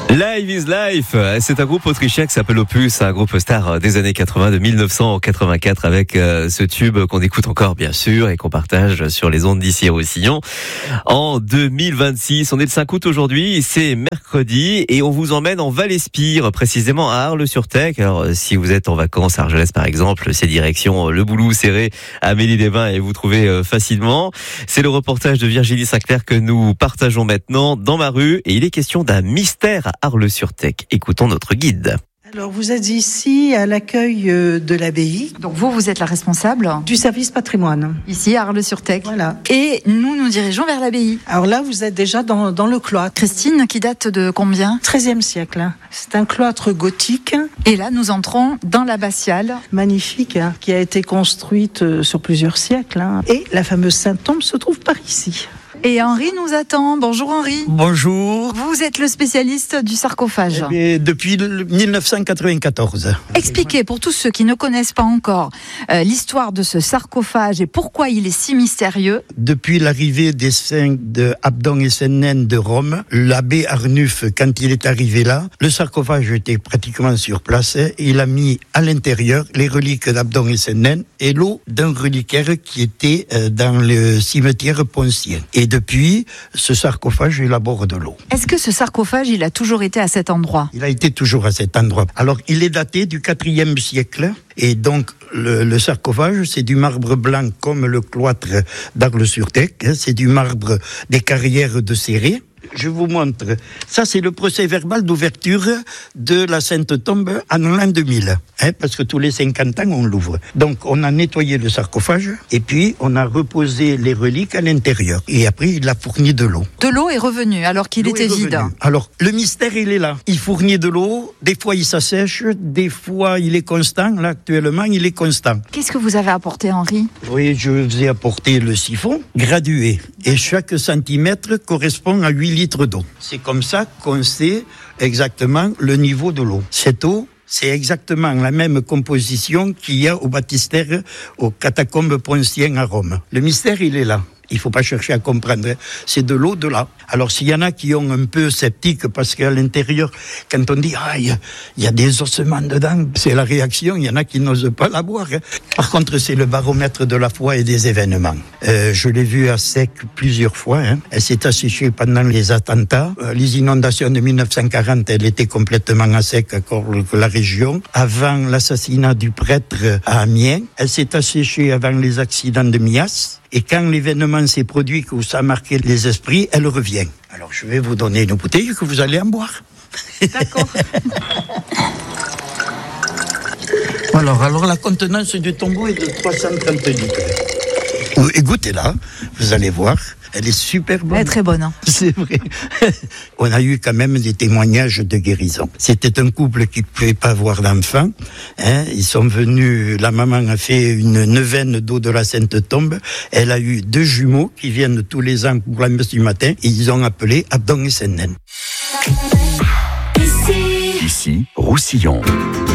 Live is Life, c'est un groupe autrichien qui s'appelle Opus, un groupe star des années 80, de 1984, avec ce tube qu'on écoute encore bien sûr et qu'on partage sur les ondes d'ici à Roussillon. En 2026, on est le 5 août aujourd'hui, c'est mercredi et on vous emmène en Val-Espire, précisément à Arles-sur-Tech. Alors si vous êtes en vacances à Argelès par exemple, c'est direction Le Boulou, Serré, Amélie-les-Bains et vous trouvez facilement. C'est le reportage de Virginie Sinclair que nous partageons maintenant dans ma rue et il est question d'un mystère à Arles-sur-Tech. Écoutons notre guide. Alors, vous êtes ici à l'accueil de l'abbaye. Donc vous êtes la responsable Du service patrimoine. ici à Arles-sur-Tech. Voilà. Et nous dirigeons vers l'abbaye. Alors là, vous êtes déjà dans le cloître. Christine, qui date de combien? 13e siècle. C'est un cloître gothique. Et là, nous entrons dans l'abbatiale. Magnifique, qui a été construite sur plusieurs siècles. Et la fameuse Sainte-Tombe se trouve par ici. Et Henri nous attend. Bonjour Henri. Bonjour. Vous êtes le spécialiste du sarcophage. Depuis 1994. Expliquez pour tous ceux qui ne connaissent pas encore l'histoire de ce sarcophage et pourquoi il est si mystérieux. Depuis l'arrivée des saints de Abdon et Sainte-Naine de Rome, l'abbé Arnulf, quand il est arrivé là, le sarcophage était pratiquement sur place. Il a mis à l'intérieur les reliques d'Abdon et Sainte-Naine et l'eau d'un reliquaire qui était dans le cimetière poncien. Et depuis, ce sarcophage élabore de l'eau. Est-ce que ce sarcophage, il a toujours été à cet endroit? Il a été toujours à cet endroit. Alors, il est daté du IVe siècle. Et donc, le sarcophage, c'est du marbre blanc comme le cloître d'Arles-sur-Tech. C'est du marbre des carrières de Serré. Je vous montre. Ça, c'est le procès-verbal d'ouverture de la Sainte-Tombe en l'an 2000. Parce que tous les 50 ans, on l'ouvre. Donc, on a nettoyé le sarcophage et puis on a reposé les reliques à l'intérieur. Et après, il a fourni de l'eau. De l'eau est revenue alors qu'il était vide. Alors, le mystère, il est là. Il fournit de l'eau. Des fois, il s'assèche. Des fois, il est constant. Là, actuellement, il est constant. Qu'est-ce que vous avez apporté, Henri? Oui, je vous ai apporté le siphon gradué. Et chaque centimètre correspond à 8 litres d'eau. C'est comme ça qu'on sait exactement le niveau de l'eau. Cette eau, c'est exactement la même composition qu'il y a au baptistère, aux catacombes ponciennes à Rome. Le mystère, il est là. Il ne faut pas chercher à comprendre. C'est de l'eau de là. Alors, s'il y en a qui ont un peu sceptique, parce qu'à l'intérieur, quand on dit « Ah, il y a des ossements dedans », c'est la réaction, il y en a qui n'osent pas la boire. Par contre, c'est le baromètre de la foi et des événements. Je l'ai vu à sec plusieurs fois. Elle s'est asséchée pendant les attentats. Les inondations de 1940, elle était complètement à sec, à la région. Avant l'assassinat du prêtre à Amiens, elle s'est asséchée avant les accidents de Mias. Et quand l'événement s'est produit, que ça a marqué les esprits, elle revient. Alors, je vais vous donner une bouteille que vous allez en boire. D'accord. Alors, la contenance du tombeau est de 330 litres. Et goûtez-la, vous allez voir. Elle est super bonne. Elle est très bonne. C'est vrai. On a eu quand même des témoignages de guérison. C'était un couple qui ne pouvait pas avoir d'enfant. Ils sont venus, la maman a fait une neuvaine d'eau de la Sainte-Tombe. Elle a eu 2 jumeaux qui viennent tous les ans pour la messe du matin. Et ils ont appelé Abdon et Sainte-Naine. Ici, Roussillon.